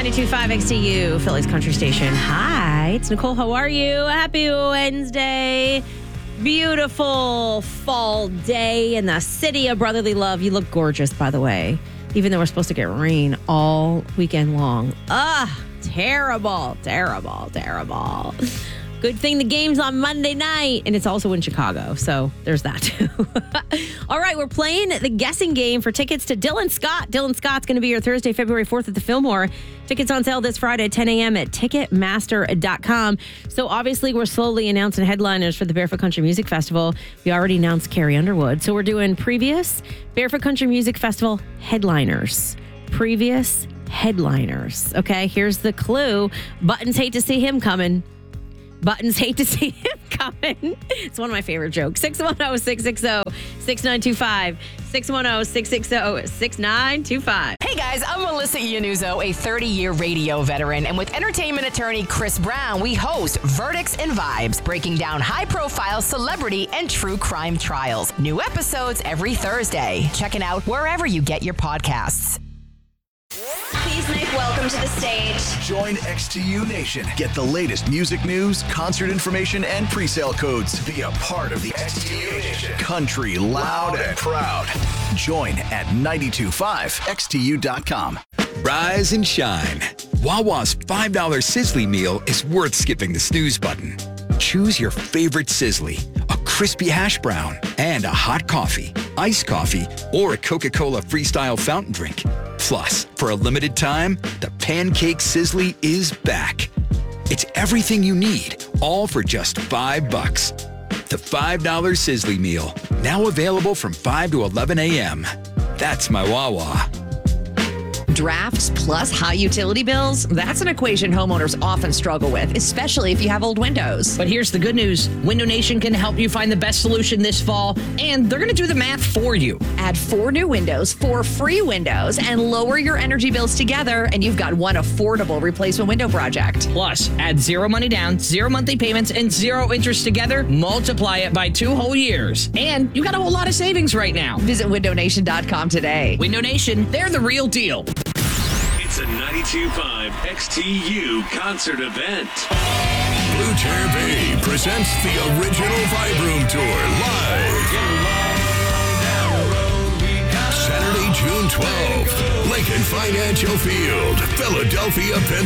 92.5 XTU, Philly's country station. Hi, it's Nicole. How are you? Happy Wednesday. Beautiful fall day in the city of brotherly love. You look gorgeous, by the way, even though we're supposed to get rain all weekend long. Terrible. Good thing the game's on Monday night, and it's also in Chicago, so there's that too. All right, we're playing the guessing game for tickets to Dylan Scott. Dylan Scott's going to be here Thursday, February 4th at the Fillmore. Tickets on sale this Friday at 10 a.m. at Ticketmaster.com. So obviously, we're slowly announcing headliners for the Barefoot Country Music Festival. We already announced Carrie Underwood. So we're doing previous Barefoot Country Music Festival headliners. Previous headliners. Okay, here's the clue. Buttons hate to see him coming. Buttons hate to see him coming. It's one of my favorite jokes. 610-660-6925. 610-660-6925. Hey guys, I'm Melissa Iannuzzo, a 30-year radio veteran, and with entertainment attorney Chris Brown, we host Verdicts and Vibes, breaking down high-profile celebrity and true crime trials. New episodes every Thursday. Check it out wherever you get your podcasts. Please make welcome to the stage. Join XTU Nation. Get the latest music news, concert information, and pre-sale codes to be a part of the XTU Nation. Country loud and proud. Join at 925XTU.com. Rise and shine. Wawa's $5 Sizzly meal is worth skipping the snooze button. Choose your favorite Sizzly, a crispy hash brown, and a hot coffee, iced coffee, or a Coca-Cola Freestyle fountain drink. Plus, for a limited time, the Pancake Sizzly is back. It's everything you need, all for just $5. The $5 Sizzly meal, now available from 5 to 11 a.m. That's my Wawa. Drafts plus high utility bills? That's an equation homeowners often struggle with, especially if you have old windows. But here's the good news. Window Nation can help you find the best solution this fall, and they're going to do the math for you. Add 4 new windows, 4 free windows, and lower your energy bills together, and you've got one affordable replacement window project. Plus, add 0 money down, 0 monthly payments, and 0 interest together. Multiply it by 2 whole years. And you got a whole lot of savings right now. Visit windownation.com today. Window Nation, they're the real deal. It's a 92.5 XTU concert event. Blue Chair Bay presents the original Vibe Room Tour live. Saturday, June 12th, Lincoln Financial Field, Philadelphia, Pennsylvania.